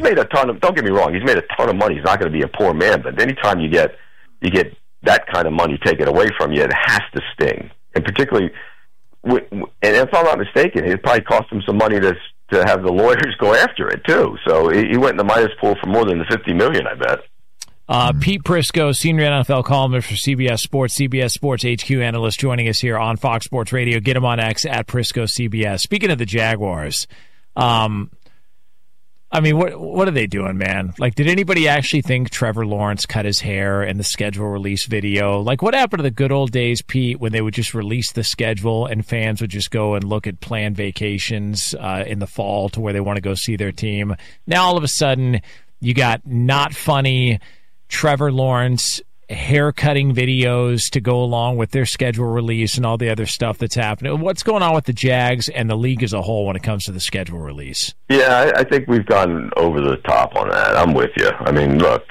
made a ton of. Don't get me wrong, he's made a ton of money. He's not going to be a poor man, but anytime you get that kind of money taken away from you, it has to sting. And particularly, and if I'm not mistaken, it probably cost him some money to have the lawyers go after it too. So he went in the minus pool for more than the $50 million, I bet. Pete Prisco, senior NFL columnist for CBS Sports HQ analyst, joining us here on Fox Sports Radio. Get him on X at Prisco CBS. Speaking of the Jaguars, I mean, what are they doing, man? Like, did anybody actually think Trevor Lawrence cut his hair in the schedule release video? Like, what happened to the good old days, Pete, when they would just release the schedule and fans would just go and look at planned vacations in the fall to where they want to go see their team? Now, all of a sudden, you got not funny Trevor Lawrence hair-cutting videos to go along with their schedule release and all the other stuff that's happening. What's going on with the Jags and the league as a whole when it comes to the schedule release? Yeah, I think we've gone over the top on that. I'm with you. I mean, look,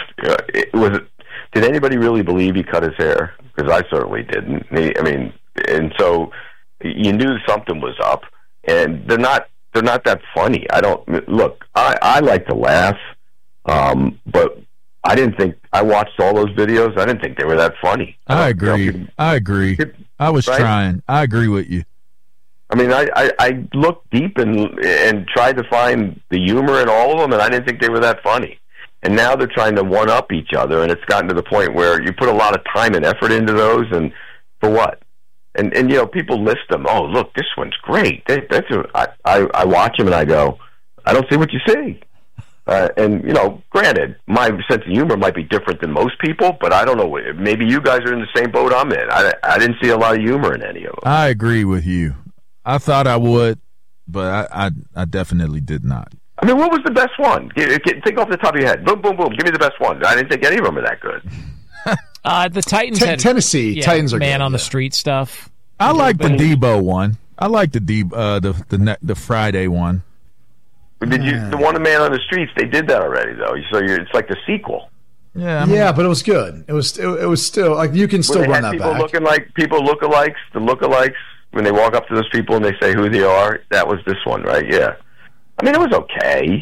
did anybody really believe he cut his hair? Because I certainly didn't. And so you knew something was up, and they're not that funny. I like to laugh, but I didn't think I watched all those videos. I didn't think they were that funny. I agree. I was trying. I agree with you. I mean, I looked deep and tried to find the humor in all of them, and I didn't think they were that funny. And now they're trying to one-up each other, and it's gotten to the point where you put a lot of time and effort into those, and for what? And people list them. Oh, look, this one's great. I watch them, and I go, I don't see what you see. And, granted, my sense of humor might be different than most people, but I don't know. Maybe you guys are in the same boat I'm in. I didn't see a lot of humor in any of them. I agree with you. I thought I would, but I definitely did not. I mean, what was the best one? Think off the top of your head. Boom, boom, boom. Give me the best one. I didn't think any of them were that good. The Titans had Tennessee. Titans are man good, on the street stuff. I like the Debo one. I like the Friday one. The one man on the streets? They did that already, though. So it's like the sequel. Yeah, but it was good. It was still like you can still run that people back. Looking like people lookalikes, the lookalikes when they walk up to those people and they say who they are. That was this one, right? Yeah. I mean, it was okay.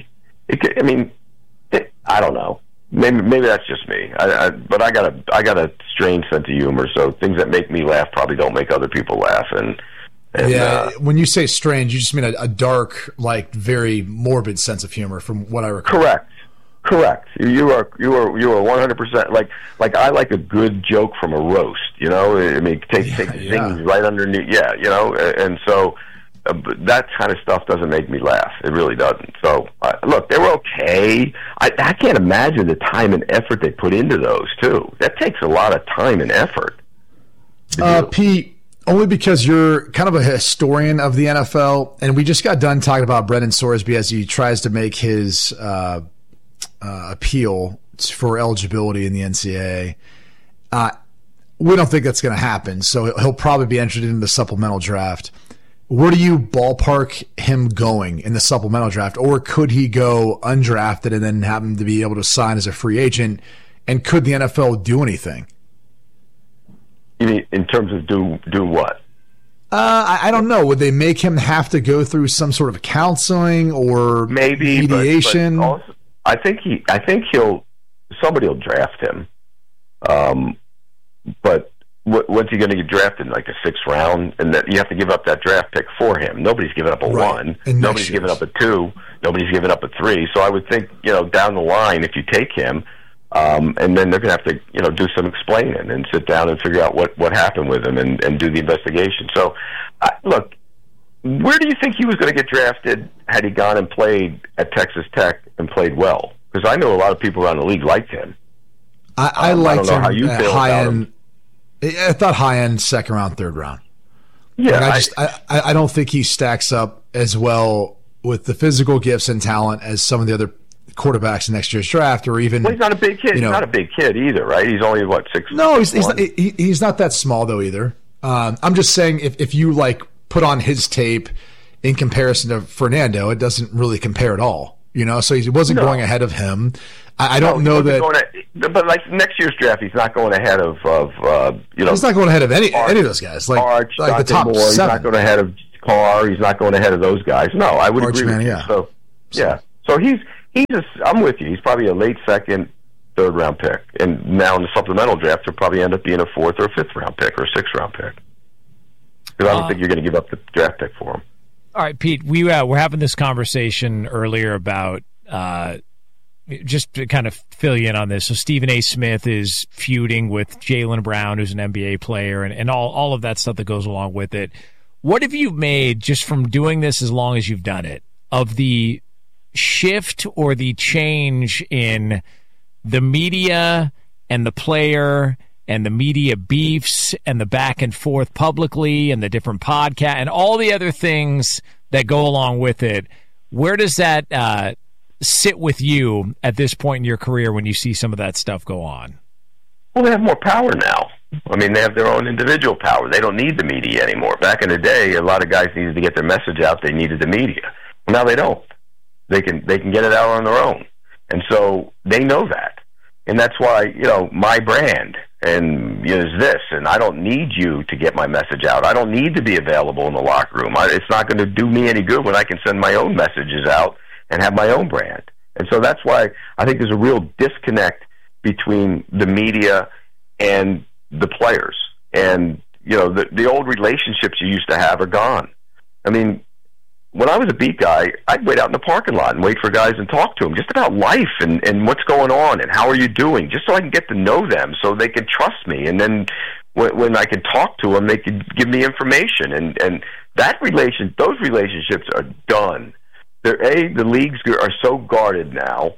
I don't know. Maybe that's just me. But I got a strange sense of humor. So things that make me laugh probably don't make other people laugh. And when you say strange, you just mean a dark, like very morbid sense of humor, from what I recall. Correct. You are 100% like I like a good joke from a roast. I mean, take things right underneath. Yeah, and so that kind of stuff doesn't make me laugh. It really doesn't. So look, they were okay. I can't imagine the time and effort they put into those too. That takes a lot of time and effort. Pete. Only because you're kind of a historian of the NFL, and we just got done talking about Brendan Sorsby as he tries to make his appeal for eligibility in the NCAA. We don't think that's going to happen, so he'll probably be entered into the supplemental draft. Where do you ballpark him going in the supplemental draft, or could he go undrafted and then happen to be able to sign as a free agent, and could the NFL do anything? You mean in terms of do what? I don't know. Would they make him have to go through some sort of counseling or maybe mediation? But also, I think somebody will draft him. But when's he going to get drafted in like the 6th round? And that you have to give up that draft pick for him. Nobody's giving up a 1. Nobody's giving up a 2. Nobody's giving up a 3. So I would think down the line, if you take him. And then they're going to have to, do some explaining and sit down and figure out what happened with him and do the investigation. So, look, where do you think he was going to get drafted had he gone and played at Texas Tech and played well? Because I know a lot of people around the league liked him. I liked don't know him how you feel high about end. I thought high end, 2nd round, 3rd round. Yeah, I don't think he stacks up as well with the physical gifts and talent as some of the other quarterbacks in next year's draft, or even. Well, he's not a big kid. He's not a big kid either, right? He's only 6. No, he's not that small though either. I'm just saying if you put on his tape in comparison to Fernando, it doesn't really compare at all. So he wasn't going ahead of him. I don't know that. But next year's draft, he's not going ahead of. He's not going ahead of any of those guys. Arch, the top 7. He's not going ahead of Carr. He's not going ahead of those guys. No, I would agree with you. Yeah. So yeah. So he's I'm with you. He's probably a late second, third round pick, and now in the supplemental draft, he'll probably end up being a fourth or fifth round pick or a sixth round pick. Because I don't think you're going to give up the draft pick for him. All right, Pete, we were having this conversation earlier about just to kind of fill you in on this. So Stephen A. Smith is feuding with Jaylen Brown, who's an NBA player, and all of that stuff that goes along with it. What have you made just from doing this as long as you've done it of the shift or the change in the media and the player and the media beefs and the back and forth publicly and the different podcasts and all the other things that go along with it? Where does that sit with you at this point in your career when you see some of that stuff go on? Well, they have more power now. I mean, they have their own individual power. They don't need the media anymore. Back in the day, a lot of guys needed to get their message out. They needed the media. Well, now they don't. They can get it out on their own. And so they know that. And that's why, my brand is this, and I don't need you to get my message out. I don't need to be available in the locker room. It's not going to do me any good when I can send my own messages out and have my own brand. And so that's why I think there's a real disconnect between the media and the players. And, the old relationships you used to have are gone. I mean, when I was a beat guy, I'd wait out in the parking lot and wait for guys and talk to them just about life and what's going on and how are you doing, just so I can get to know them so they can trust me. And then when I can talk to them, they can give me information. And those relationships are done. The leagues are so guarded now.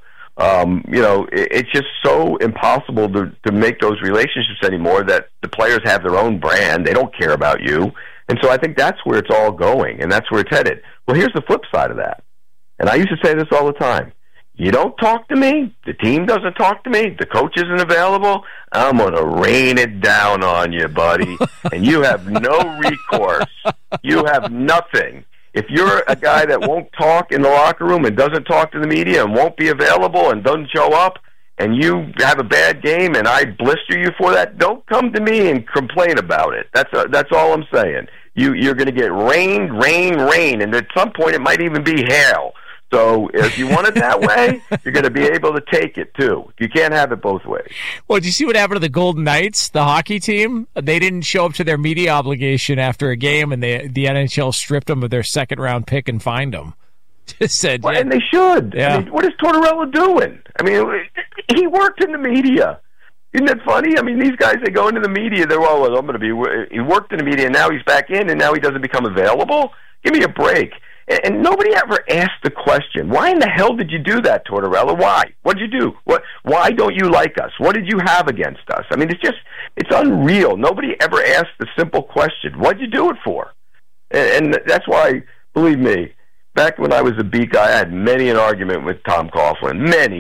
It's just so impossible to make those relationships anymore that the players have their own brand. They don't care about you. And so I think that's where it's all going, and that's where it's headed. Well, here's the flip side of that. And I used to say this all the time. You don't talk to me, the team doesn't talk to me, the coach isn't available, I'm going to rain it down on you, buddy. And you have no recourse. You have nothing. If you're a guy that won't talk in the locker room and doesn't talk to the media and won't be available and doesn't show up, and you have a bad game and I blister you for that, don't come to me and complain about it. That's all I'm saying. You're going to get rain, and at some point it might even be hail. So if you want it that way, you're going to be able to take it too. You can't have it both ways. Well, did you see what happened to the Golden Knights, the hockey team? They didn't show up to their media obligation after a game, and the NHL stripped them of their second-round pick and fined them. Just said, well, and they should. Yeah. I mean, what is Tortorella doing? I mean, he worked in the media. Isn't that funny? I mean, these guys, they go into the media, they're, well, I'm going to be, he worked in the media, and now he's back in, and now he doesn't become available? Give me a break. And nobody ever asked the question, why in the hell did you do that, Tortorella? Why? What did you do? Why don't you like us? What did you have against us? I mean, it's unreal. Nobody ever asked the simple question, what did you do it for? And that's why, believe me, back when I was a beat guy, I had many an argument with Tom Coughlin. Many.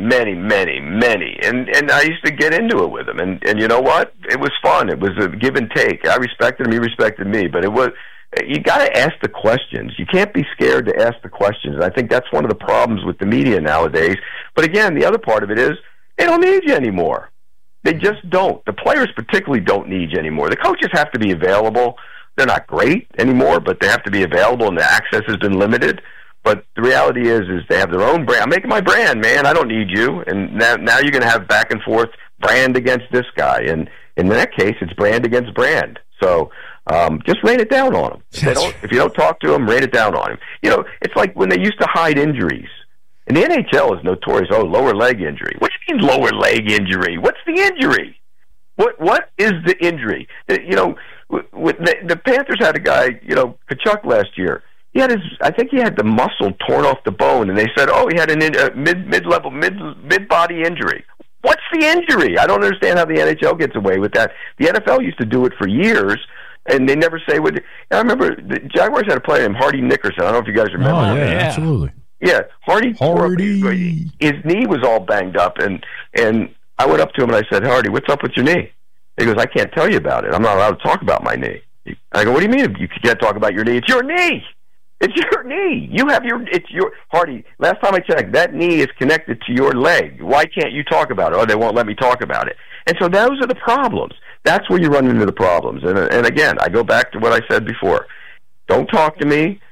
And I used to get into it with him. And you know what? It was fun. It was a give and take. I respected him. He respected me. But you got to ask the questions. You can't be scared to ask the questions. And I think that's one of the problems with the media nowadays. But again, the other part of it is they don't need you anymore. They just don't. The players particularly don't need you anymore. The coaches have to be available. They're not great anymore, but they have to be available, and the access has been limited. But the reality is they have their own brand. I'm making my brand, man. I don't need you. And now you're going to have back and forth brand against this guy. And in that case, it's brand against brand. So just rain it down on them. If you don't talk to them, rain it down on them. It's like when they used to hide injuries. And the NHL is notorious, lower leg injury. What do you mean lower leg injury? What's the injury? What is the injury? The Panthers had a guy, Kachuk last year. I think he had the muscle torn off the bone, and they said, he had a mid-level, mid-body injury. What's the injury? I don't understand how the NHL gets away with that. The NFL used to do it for years, and they never say what. I remember the Jaguars had a player named Hardy Nickerson. I don't know if you guys remember. Oh, yeah, absolutely. Yeah, Hardy. His knee was all banged up, and I went up to him and I said, Hardy, what's up with your knee? He goes, I can't tell you about it. I'm not allowed to talk about my knee. I go, what do you mean you can't talk about your knee? It's your knee. It's your knee. Hardy, last time I checked, that knee is connected to your leg. Why can't you talk about it? They won't let me talk about it. And so those are the problems. That's where you run into the problems. And again, I go back to what I said before. Don't talk to me.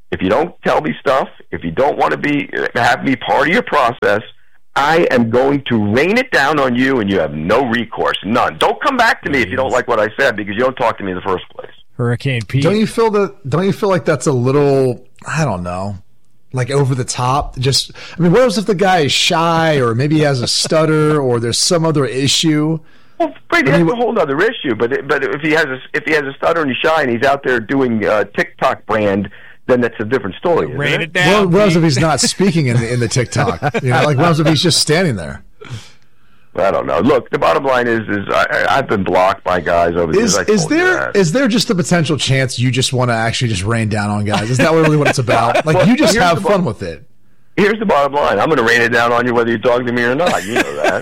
if you don't tell me stuff, if you don't want to have me part of your process, I am going to rain it down on you, and you have no recourse, none. Don't come back to me if you don't like what I said, because you don't talk to me in the first place. Hurricane Pete. Don't you feel like that's a little, I don't know, like over the top? Just, I mean, what else if the guy is shy, or maybe he has a stutter, or there's some other issue? Well, Brady, that's a whole other issue. But if he has a stutter and he's shy and he's out there doing TikTok brand, then that's a different story. Rain it down. What else if he's not speaking in the TikTok? Like what else if he's just standing there? I don't know. Look, the bottom line is I've been blocked by guys over the years. Is there just a potential chance you just want to actually just rain down on guys? Is that really what it's about? Like you just have fun with it. Here's the bottom line. I'm going to rain it down on you whether you talk to me or not. You know that.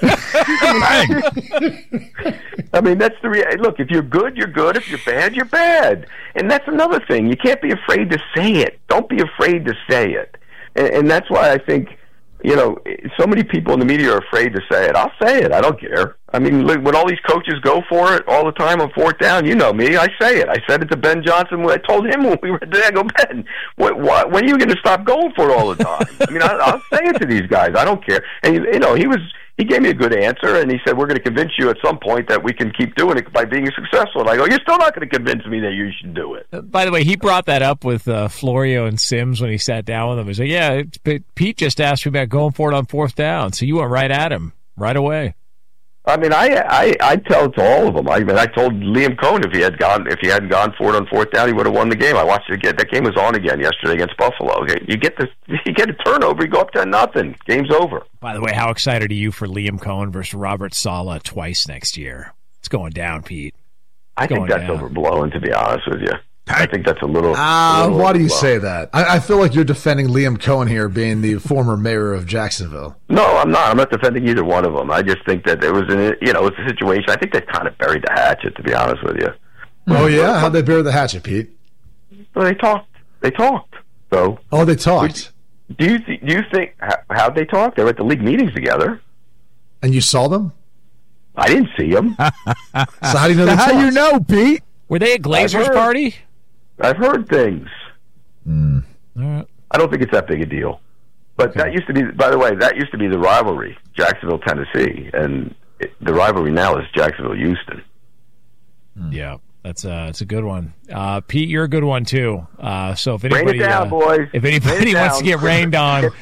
I mean, that's the reality. Look, if you're good, you're good. If you're bad, you're bad. And that's another thing. You can't be afraid to say it. Don't be afraid to say it. And that's why I think, so many people in the media are afraid to say it. I'll say it. I don't care. I mean, look, when all these coaches go for it all the time on fourth down, you know me. I say it. I said it to Ben Johnson. I told him when we were there, I go, Ben, when are you going to stop going for it all the time? I mean, I'll say it to these guys. I don't care. And, he gave me a good answer, and he said, we're going to convince you at some point that we can keep doing it by being successful. And I go, you're still not going to convince me that you should do it. By the way, he brought that up with Florio and Sims when he sat down with them. He said, yeah, Pete just asked me about going for it on fourth down, so you went right at him right away. I mean, I tell it to all of them. I mean, I told Liam Cohen if he hadn't gone for it on fourth down, he would have won the game. I watched it again. That game was on again yesterday against Buffalo. You get a turnover, you go up 10-0. Game's over. By the way, how excited are you for Liam Cohen versus Robert Saleh twice next year? It's going down, Pete. I think that's overblown, to be honest with you. I think that's a little. Why do you say that? I feel like you're defending Liam Cohen here, being the former mayor of Jacksonville. No, I'm not. I'm not defending either one of them. I just think that it was it's a situation. I think they kind of buried the hatchet, to be honest with you. Oh yeah, how'd they bury the hatchet, Pete? Well, they talked. So. Oh, they talked. Do you think how'd they talk? They were at the league meetings together. And you saw them? I didn't see them. So how do you know they talked? How you know, Pete? Were they at Glazer's party? I've heard things. All right. I don't think it's that big a deal. But That used to be, by the way, the rivalry, Jacksonville, Tennessee. And the rivalry now is Jacksonville-Houston. Yeah, it's a good one. Pete, you're a good one, too. So if anybody, rain it down, boys. If anybody wants to get rained on. Get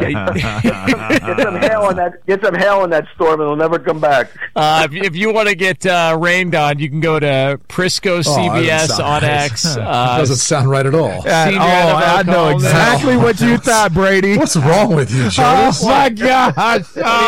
some hail in that storm, and it'll never come back. If you want to get rained on, you can go to Prisco CBS on X. Doesn't sound right at all. I know exactly what you thought, Brady. What's wrong with you, Jonas? Oh, my gosh.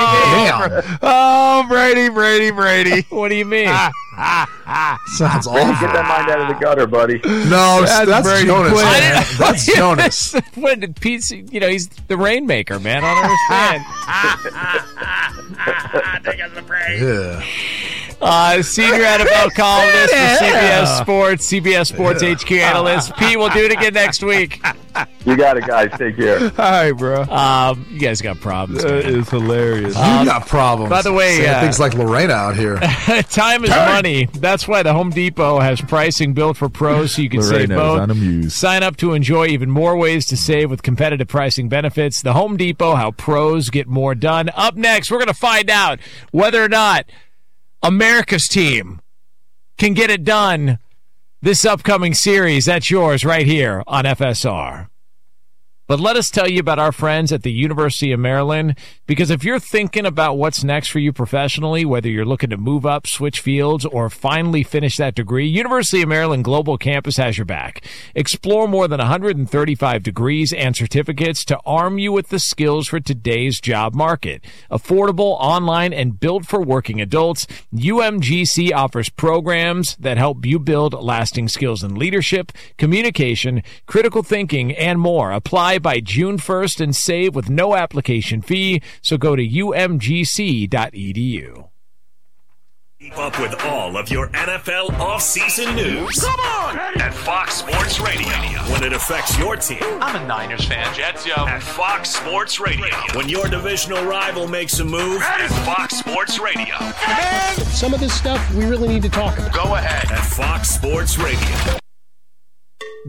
Oh, Brady. What do you mean? Sounds awful. Get that mind out of the gutter, buddy. No, that's Jonas. That's Jonas. When Pete's, he's the rainmaker, man. I don't understand. Take us a break. Yeah. Senior NFL columnist for CBS Sports, CBS Sports HQ analyst. Pete, we'll do it again next week. You got it, guys. Take care. All right, bro. You guys got problems. That is hilarious. You got problems. By the way, things like Lorena out here. Time is money. That's why the Home Depot has pricing built for pros, so you can save both. Unamused. Sign up to enjoy even more ways to save with competitive pricing benefits. The Home Depot, how pros get more done. Up next, we're going to find out whether or not America's team can get it done this upcoming series. That's yours right here on FSR. But let us tell you about our friends at the University of Maryland, because if you're thinking about what's next for you professionally, whether you're looking to move up, switch fields, or finally finish that degree, University of Maryland Global Campus has your back. Explore more than 135 degrees and certificates to arm you with the skills for today's job market. Affordable, online, and built for working adults, UMGC offers programs that help you build lasting skills in leadership, communication, critical thinking, and more. Apply by June 1st and save with no application fee, so go to umgc.edu. Keep up with all of your NFL offseason news. Come on! At Fox Sports Radio. When it affects your team. I'm a Niners fan, Jets, yo. At Fox Sports Radio. When your divisional rival makes a move. At Fox Sports Radio. Man, some of this stuff we really need to talk about. Go ahead. At Fox Sports Radio.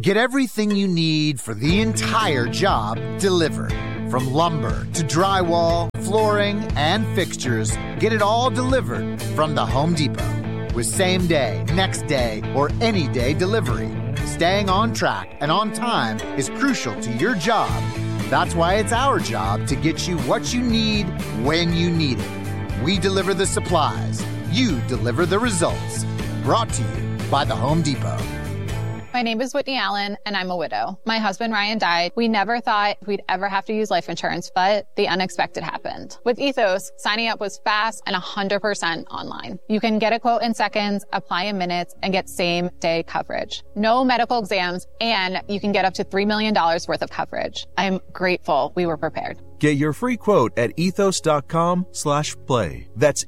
Get everything you need for the entire job delivered. From lumber to drywall, flooring, and fixtures, get it all delivered from the Home Depot. With same day, next day, or any day delivery, staying on track and on time is crucial to your job. That's why it's our job to get you what you need when you need it. We deliver the supplies. You deliver the results. Brought to you by the Home Depot. My name is Whitney Allen, and I'm a widow. My husband, Ryan, died. We never thought we'd ever have to use life insurance, but the unexpected happened. With Ethos, signing up was fast and 100% online. You can get a quote in seconds, apply in minutes, and get same-day coverage. No medical exams, and you can get up to $3 million worth of coverage. I'm grateful we were prepared. Get your free quote at ethos.com/play. That's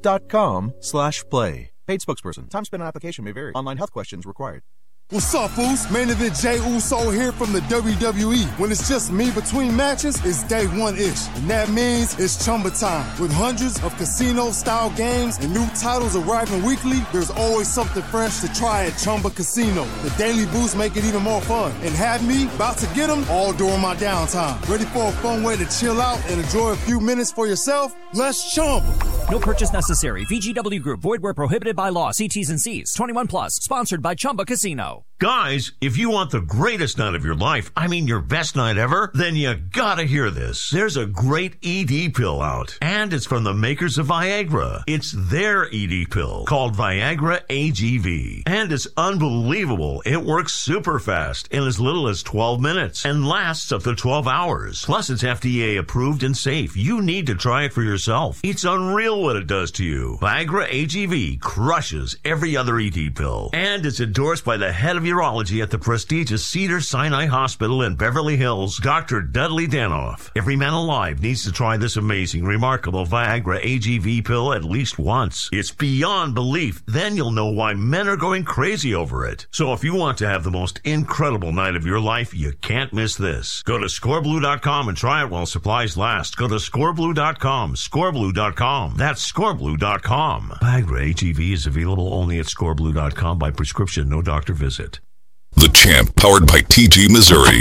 ethos.com/play. Paid spokesperson. Time spent on application may vary. Online health questions required. What's up, fools? Main event Jey Uso here from the WWE. When it's just me between matches, it's day one-ish. And that means it's Chumba time. With hundreds of casino-style games and new titles arriving weekly, there's always something fresh to try at Chumba Casino. The daily boosts make it even more fun. And have me about to get them all during my downtime. Ready for a fun way to chill out and enjoy a few minutes for yourself? Let's Chumba. No purchase necessary. VGW Group. Void where prohibited by law. See T's and C's. 21 plus. Sponsored by Chumba Casino. Guys, if you want the greatest night of your life, I mean your best night ever, then you gotta hear this. There's a great ED pill out, and it's from the makers of Viagra. It's their ED pill called Viagra AGV, and it's unbelievable. It works super fast in as little as 12 minutes and lasts up to 12 hours. Plus, it's FDA approved and safe. You need to try it for yourself. It's unreal what it does to you. Viagra AGV crushes every other ED pill, and it's endorsed by the head of urology at the prestigious Cedars-Sinai Hospital in Beverly Hills, Dr. Dudley Danoff. Every man alive needs to try this amazing, remarkable Viagra AGV pill at least once. It's beyond belief. Then you'll know why men are going crazy over it. So if you want to have the most incredible night of your life, you can't miss this. Go to scoreblue.com and try it while supplies last. Go to scoreblue.com, scoreblue.com. That's scoreblue.com. Viagra AGV is available only at scoreblue.com by prescription, no doctor visit. The Champ, powered by TG Missouri.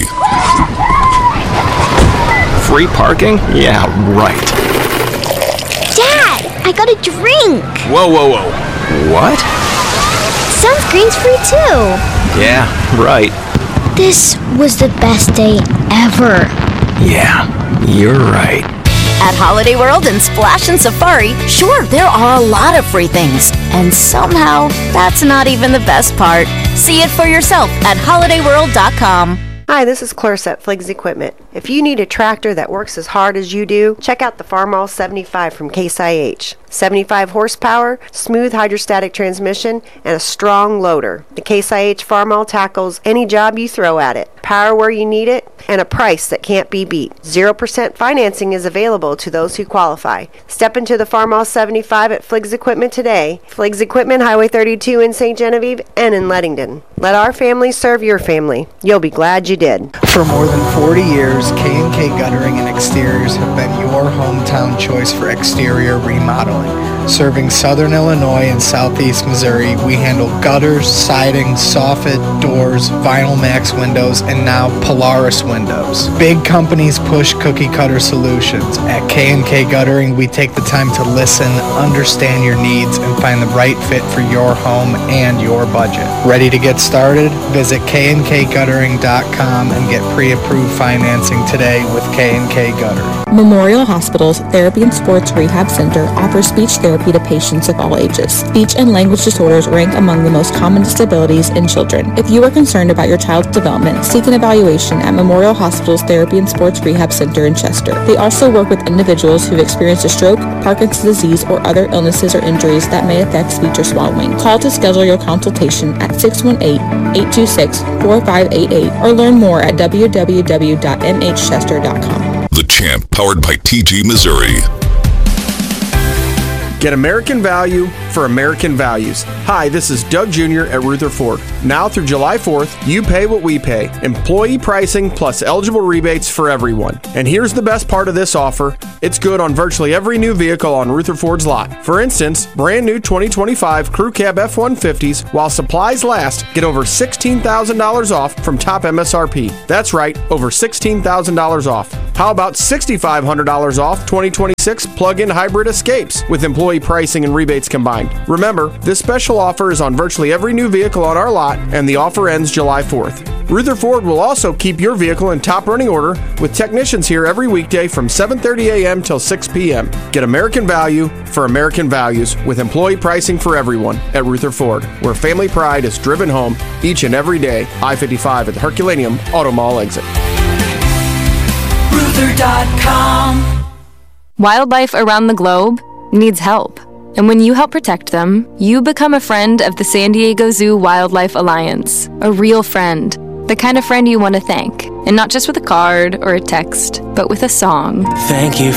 Free parking? Yeah, right. Dad, I got a drink. Whoa. What? Sunscreen's free too. Yeah, right. This was the best day ever. Yeah, you're right. At Holiday World and Splash and Safari, sure, there are a lot of free things. And somehow, that's not even the best part. See it for yourself at holidayworld.com. Hi, this is Clarissa at Fliggs Equipment. If you need a tractor that works as hard as you do, check out the Farmall 75 from Case IH. 75 horsepower, smooth hydrostatic transmission, and a strong loader. The Case IH Farmall tackles any job you throw at it. Power where you need it, and a price that can't be beat. 0% financing is available to those who qualify. Step into the Farmall 75 at Fliggs Equipment today. Fliggs Equipment, Highway 32 in St. Genevieve and in Leadington. Let our family serve your family. You'll be glad you did. For more than 40 years, K&K Guttering and Exteriors have been your hometown choice for exterior remodeling. Serving Southern Illinois and Southeast Missouri, we handle gutters, siding, soffit, doors, Vinyl Max windows, and now Polaris windows. Big companies push cookie cutter solutions. At K&K Guttering, we take the time to listen, understand your needs, and find the right fit for your home and your budget. Ready to get started? Visit knkguttering.com and get pre-approved financing today with K&K Guttering. Memorial Hospital's Therapy and Sports Rehab Center offers speech therapy to patients of all ages. Speech and language disorders rank among the most common disabilities in children. If you are concerned about your child's development, seek an evaluation at Memorial Hospital's Therapy and Sports Rehab Center in Chester. They also work with individuals who've experienced a stroke, Parkinson's disease, or other illnesses or injuries that may affect speech or swallowing. Call to schedule your consultation at 618-826-4588 or learn more at www.mhchester.com. The Champ, powered by TG Missouri. Get American value for American values. Hi, this is Doug Jr. at Ruther Ford. Now through July 4th, you pay what we pay. Employee pricing plus eligible rebates for everyone. And here's the best part of this offer. It's good on virtually every new vehicle on Ruther Ford's lot. For instance, brand new 2025 Crew Cab F-150s, while supplies last, get over $16,000 off from top MSRP. That's right, over $16,000 off. How about $6,500 off 2026 plug-in hybrid Escapes with employee pricing and rebates combined? Remember, this special offer is on virtually every new vehicle on our lot, and the offer ends July 4th. Ruther Ford will also keep your vehicle in top running order with technicians here every weekday from 7:30 a.m. till 6 p.m. Get American value for American values with employee pricing for everyone at Ruther Ford, where family pride is driven home each and every day. I-55 at the Herculaneum Auto Mall exit. Ruther.com. Wildlife around the globe needs help. And when you help protect them, you become a friend of the San Diego Zoo Wildlife Alliance. A real friend. The kind of friend you want to thank. And not just with a card or a text, but with a song. Thank you